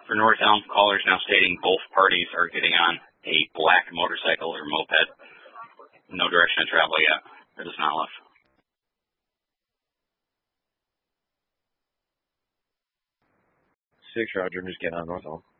For North Elm, callers now stating both parties are getting on a black motorcycle or moped. No direction of travel yet. It is not left. 6 Roger, I'm just getting on North Elm.